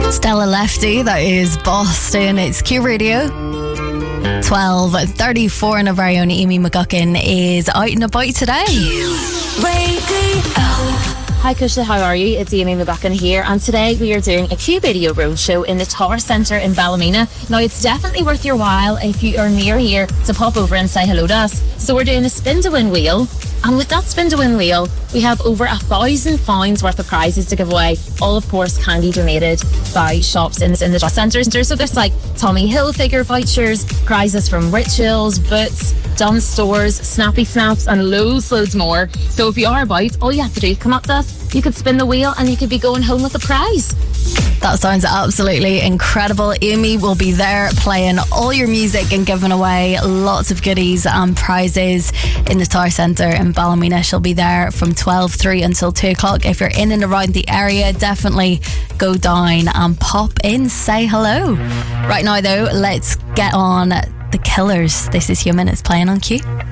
Stella Lefty, that is Boston. It's Q Radio. 12:34 and our very own Amy McGuckin is out and about today. Hi Kusha, how are you? It's Amy McGuckin here, and today we are doing a Q Video Roadshow in the Tower Centre in Ballymena. Now it's definitely worth your while if you are near here to pop over and say hello to us. So we're doing a spin to win wheel, and with that spin to win wheel we have over £1,000 worth of prizes to give away, all of course candy donated by shops in the Tower Centre. So there's like Tommy Hilfiger vouchers, prizes from Rituals, Boots, Dunnes Stores, Snappy Snaps and loads more. So if you are about, all you have to do is come up to us, you could spin the wheel and you could be going home with a prize. That sounds absolutely incredible. Amy will be there playing all your music and giving away lots of goodies and prizes in the Tower Centre in Ballymena. She'll be there from 12:03 until 2 o'clock. If you're in and around the area, definitely go down and pop in, say hello. Right now though, let's get on The Killers. This is Human. It's playing on Q.